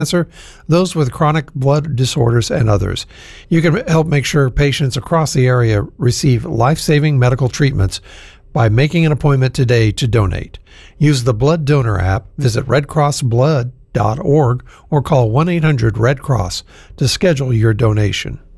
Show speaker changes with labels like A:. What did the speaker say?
A: cancer, those with chronic blood disorders, and others. You can help make sure patients across the area receive life-saving medical treatments by making an appointment today to donate. Use the Blood Donor app, visit redcrossblood.org, or call 1-800-RED-CROSS to schedule your donation.